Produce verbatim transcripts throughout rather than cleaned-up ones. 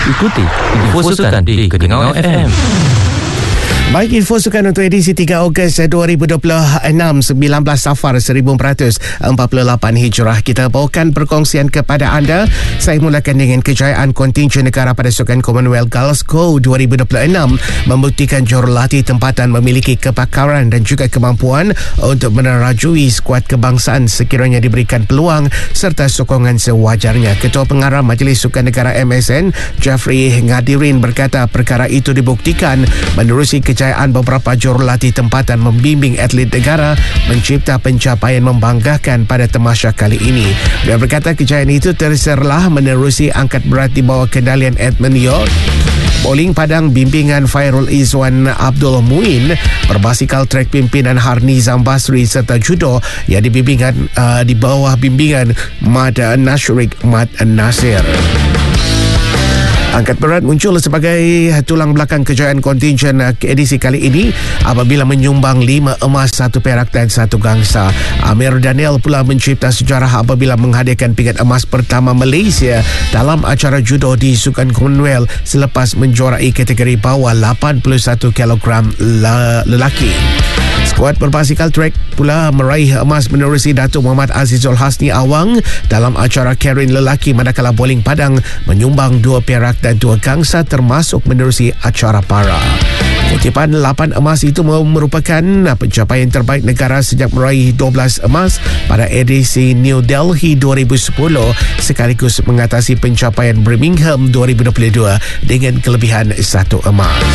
Ikuti info sukan di Keningau F M. Baik, info sukan untuk edisi tiga Ogos dua ribu dua puluh enam, sembilan belas Safar seribu empat ratus empat puluh lapan Hijrah. Kita bawakan perkongsian kepada anda. Saya mulakan dengan kejayaan kontingen negara pada Sukan Commonwealth Glasgow dua ribu dua puluh enam membuktikan jurulatih tempatan memiliki kepakaran dan juga kemampuan untuk menerajui skuad kebangsaan sekiranya diberikan peluang serta sokongan sewajarnya. Ketua Pengarah Majlis Sukan Negara M S N, Jeffrey Ngadirin, berkata perkara itu dibuktikan menerusi kejayaan beberapa jurulatih tempatan membimbing atlet negara mencipta pencapaian membanggakan pada tamasya kali ini. Dia berkata kejayaan itu terserlah menerusi angkat berat di bawah kendalian Edmund York, bowling padang bimbingan Fairul Izwan Abdul Muin, berbasikal trek pimpinan Harnizam Basri serta judo yang dibimbingan uh, di bawah bimbingan Mad Nashrik Mad Nasir. Angkat berat muncul sebagai tulang belakang kejayaan kontingen edisi kali ini apabila menyumbang lima emas, satu perak dan satu gangsa. Amir Daniel pula mencipta sejarah apabila menghadirkan pingat emas pertama Malaysia dalam acara judo di Sukan Commonwealth selepas menjuarai kategori bawah lapan puluh satu kilogram lelaki. Skuad berbasikal trek pula meraih emas menerusi Datuk Muhammad Azizul Hasni Awang dalam acara Karen lelaki, manakala bowling padang menyumbang dua perak dan dua gangsa termasuk menerusi acara para. Kutipan lapan emas itu merupakan pencapaian terbaik negara sejak meraih dua belas emas pada edisi New Delhi dua ribu sepuluh sekaligus mengatasi pencapaian Birmingham dua ribu dua puluh dua dengan kelebihan satu emas.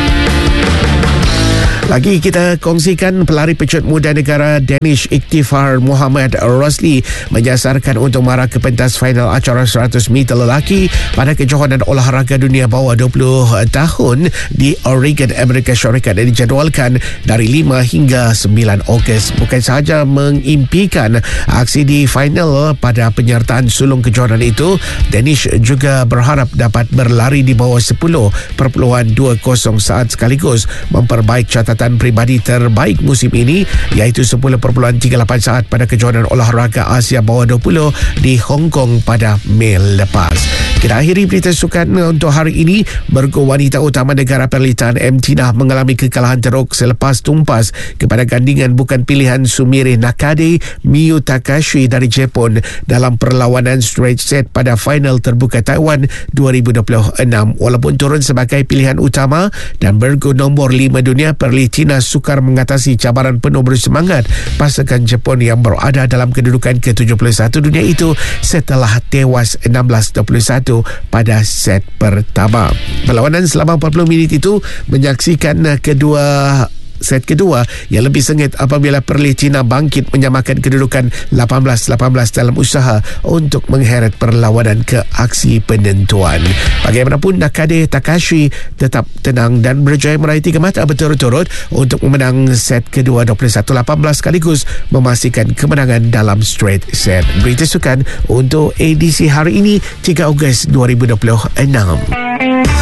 Lagi kita kongsikan pelari pecut muda negara Danish Iktifar Muhammad Rosli menyasarkan untuk mara ke pentas final acara seratus meter lelaki pada kejohanan olahraga dunia bawah dua puluh tahun di Oregon, Amerika Syarikat yang dijadualkan dari lima hingga sembilan Ogos. Bukan sahaja mengimpikan aksi di final pada penyertaan sulung kejohanan itu, Danish juga berharap dapat berlari di bawah sepuluh perpuluhan dua kosong saat sekaligus memperbaik catatan peribadi terbaik musim ini iaitu sepuluh perpuluhan tiga lapan saat pada kejohanan olahraga Asia bawah dua puluh di Hong Kong pada Mei lepas. Kita akhiri berita sukan untuk hari ini. Bergu wanita utama negara Perlitan M. Tina mengalami kekalahan teruk selepas tumpas kepada gandingan bukan pilihan Sumire Nakade Miyu Takashi dari Jepun dalam perlawanan straight set pada final terbuka Taiwan dua ribu dua puluh enam. Walaupun turun sebagai pilihan utama dan bergu nombor lima dunia, Perlitina sukar mengatasi cabaran penuh bersemangat pasukan Jepun yang berada dalam kedudukan ke tujuh puluh satu dunia itu setelah tewas enam belas dua puluh satu pada set pertama. Perlawanan selama empat puluh minit itu menyaksikan kedua set kedua yang lebih sengit apabila Perlitina bangkit menyamakan kedudukan lapan belas lapan belas dalam usaha untuk mengheret perlawanan ke aksi penentuan. Bagaimanapun, Nakade Takashi tetap tenang dan berjaya meraih tiga mata berturut-turut untuk memenang set kedua dua puluh satu lapan belas sekaligus memastikan kemenangan dalam straight set. Berita sukan untuk edisi hari ini tiga Ogos dua ribu dua puluh enam.